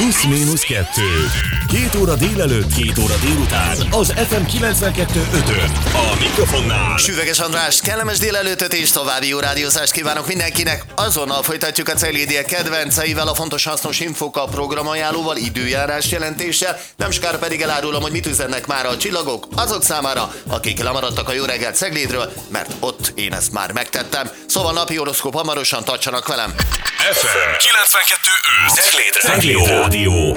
Plusz-minusz 2. 2 óra délelőtt, 2 óra délután. Az FM 92.5-ön. A mikrofonnál Süveges András, kellemes délelőttöt és további jó rádiózást kívánok mindenkinek. Azonnal folytatjuk a Ceglédiek kedvenceivel, a fontos hasznos infók a programajánlóval, időjárás jelentéssel. Nem sokára pedig elárulom, hogy mit üzennek már a csillagok azok számára, akik lemaradtak a Jó reggelt Ceglédről, mert ott én ezt már megtettem. Szóval napi horoszkóp hamarosan, tartsanak velem. FM 92.5 Cegléd Rádió.